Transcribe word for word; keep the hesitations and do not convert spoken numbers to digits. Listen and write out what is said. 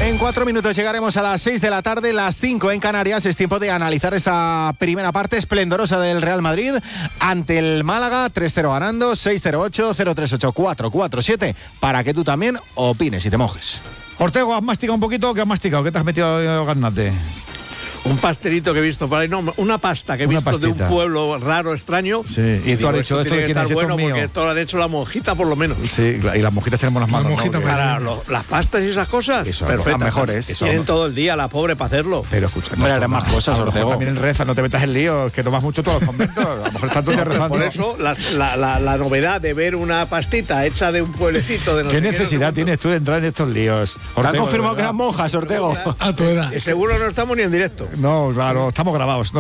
En cuatro minutos llegaremos a las seis de la tarde, las cinco en Canarias. Es tiempo de analizar esta primera parte esplendorosa del Real Madrid ante el Málaga, tres cero ganando, seis cero ocho, cero tres ocho, cuatro cuatro siete, para que tú también opines y te mojes. Ortego, ¿has masticado un poquito o qué has masticado? ¿Qué te has metido, Garnate? Un pastelito que he visto por ahí, no, una pasta que he Una visto pastita. de un pueblo raro, extraño. Sí, y tú has dicho, ¿esto de quién es? Esto es bueno mío. porque esto lo han hecho la monjita por lo menos. Sí, y las mojitas tenemos las manos. Las mojitas ¿no? me- Para lo- las pastas y esas cosas, Eso, perfectas. las mejores. Tienen Eso, no. todo el día la pobre para hacerlo. Pero escucha, Hombre, harán más cosas, a lo mejor Ortego. también reza, no te metas en líos, que no vas mucho todos los conventos. A lo mejor están todos días rezando. Por eso la, la, la, la novedad de ver una pastita hecha de un pueblecito de no ¿Qué sé necesidad no sé tienes tú de entrar en estos líos? Te han Ortego, confirmado de que verdad. eran monjas, Ortego. cuánto. A tu edad. Eh, Seguro no estamos ni en directo. No, claro, estamos grabados.